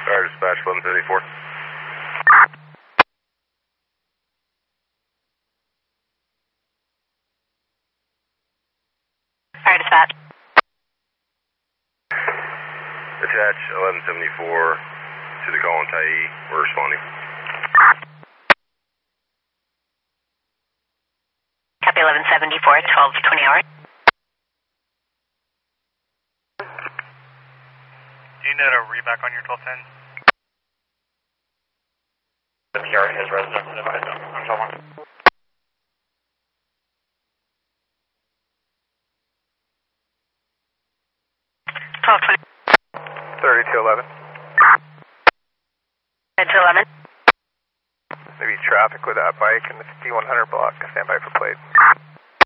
Fire dispatch 1174. Fire dispatch. Attach 1174 to the call in Tyee. We're responding. Copy 1174, 12:20 hours. Do you need a reback on your 1210? The PR has residence advised on 12-1. Twelve 20. 30-11. 10-11. Maybe traffic with that bike in the D100 block. Stand by for plate.